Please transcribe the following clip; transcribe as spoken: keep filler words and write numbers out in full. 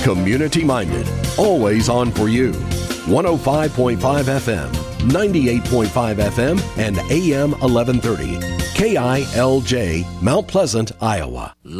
Community-minded, always on for you. one oh five point five F M, ninety-eight point five F M, and A M eleven thirty. K I L J, Mount Pleasant, Iowa.